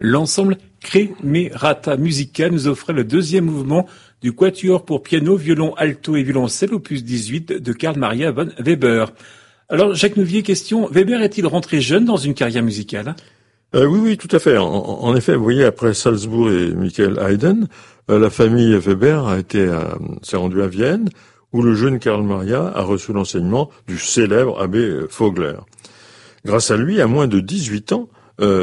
L'ensemble Cremerata Musica nous offrait le deuxième mouvement du quatuor pour piano, violon, alto et violoncelle, opus 18 de Carl Maria von Weber. Alors, Jacques Nouvier, question, Weber est-il rentré jeune dans une carrière musicale ? Oui, tout à fait. En effet, vous voyez, après Salzbourg et Michael Haydn, la famille Weber s'est rendue à Vienne, où le jeune Carl Maria a reçu l'enseignement du célèbre abbé Vogler. Grâce à lui, à moins de 18 ans,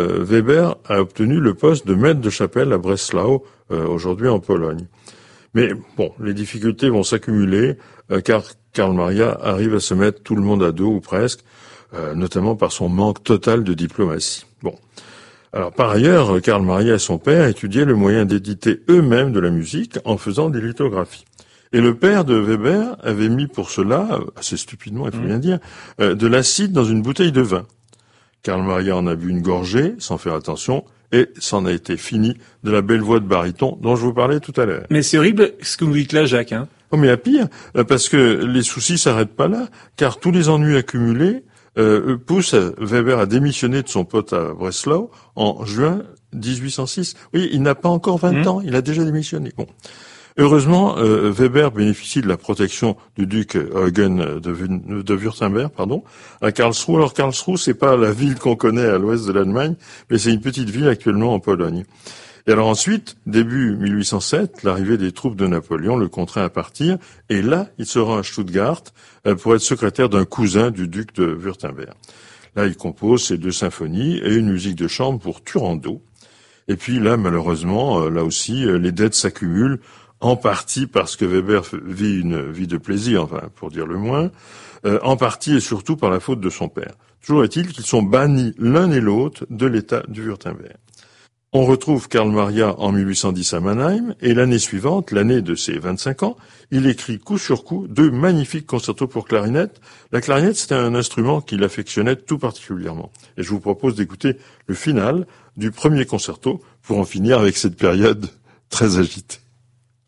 Weber a obtenu le poste de maître de chapelle à Breslau, aujourd'hui en Pologne. Mais bon, les difficultés vont s'accumuler, car Carl Maria arrive à se mettre tout le monde à dos, ou presque, notamment par son manque total de diplomatie. Bon. Alors, par ailleurs, Carl Maria et son père étudiaient le moyen d'éditer eux-mêmes de la musique en faisant des lithographies. Et le père de Weber avait mis pour cela, assez stupidement, il faut bien dire, de l'acide dans une bouteille de vin. Carl Maria en a bu une gorgée, sans faire attention, et c'en a été fini de la belle voix de baryton dont je vous parlais tout à l'heure. Mais c'est horrible ce que vous dites là, Jacques, hein. Oh, mais à pire, parce que les soucis s'arrêtent pas là, car tous les ennuis accumulés poussent Weber à démissionner de son pote à Breslau en juin 1806. Oui, il n'a pas encore 20 ans, il a déjà démissionné. Bon. Heureusement, Weber bénéficie de la protection du duc Eugen de Württemberg, à Karlsruhe. Alors Karlsruhe, c'est pas la ville qu'on connaît à l'ouest de l'Allemagne, mais c'est une petite ville actuellement en Pologne. Et alors ensuite, début 1807, l'arrivée des troupes de Napoléon le contraint à partir, et là, il se rend à Stuttgart pour être secrétaire d'un cousin du duc de Württemberg. Là, il compose ses 2 symphonies et une musique de chambre pour Turandot. Et puis là, malheureusement, là aussi, les dettes s'accumulent, en partie parce que Weber vit une vie de plaisir, enfin, pour dire le moins, en partie et surtout par la faute de son père. Toujours est-il qu'ils sont bannis l'un et l'autre de l'État du Württemberg. On retrouve Carl Maria en 1810 à Mannheim, et l'année suivante, l'année de ses 25 ans, il écrit coup sur coup 2 magnifiques concertos pour clarinette. La clarinette, c'était un instrument qu'il affectionnait tout particulièrement. Et je vous propose d'écouter le final du premier concerto pour en finir avec cette période très agitée.